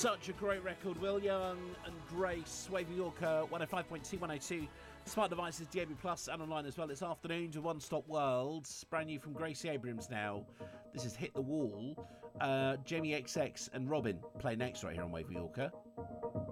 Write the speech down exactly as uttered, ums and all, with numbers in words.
Such a great record. Will Young and Grace, Wavy Yorker, one oh five point two, one oh two. Smart devices, D A B Plus, and online as well. It's afternoon to One Stop World. Brand new from Gracie Abrams now. This is Hit the Wall. Uh, Jamie X X and Robin play next right here on Wavy Yorker.